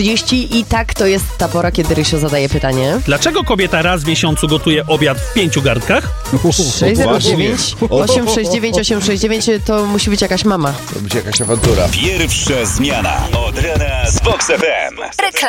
30 i tak to jest ta pora, kiedy Rysio zadaje pytanie. Dlaczego kobieta raz w miesiącu gotuje obiad w 5 garnkach? 609 869 869 to musi być jakaś mama. To będzie jakaś awantura. Pierwsza zmiana od rana z Vox FM.